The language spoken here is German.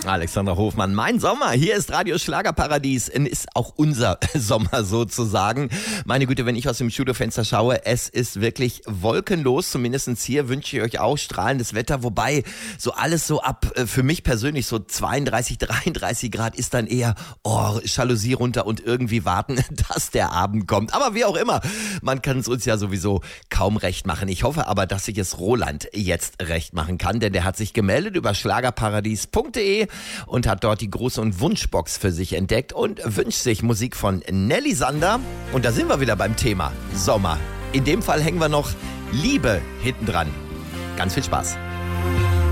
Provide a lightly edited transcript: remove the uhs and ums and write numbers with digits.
Alexander Hofmann, mein Sommer. Hier ist Radio Schlagerparadies. Ist auch unser Sommer sozusagen. Meine Güte, wenn ich aus dem Studiofenster schaue, es ist wirklich wolkenlos. Zumindest hier wünsche ich euch auch strahlendes Wetter. Wobei so alles so ab, für mich persönlich so 32, 33 Grad ist dann eher Jalousie runter und irgendwie warten, dass der Abend kommt. Aber wie auch immer, man kann es uns ja sowieso kaum recht machen. Ich hoffe aber, dass ich es Roland jetzt recht machen kann, denn der hat sich gemeldet über schlagerparadies.de und hat dort die Gruß- und Wunschbox für sich entdeckt und wünscht sich Musik von Nelly Sander. Und da sind wir wieder beim Thema Sommer. In dem Fall hängen wir noch Liebe hinten dran. Ganz viel Spaß.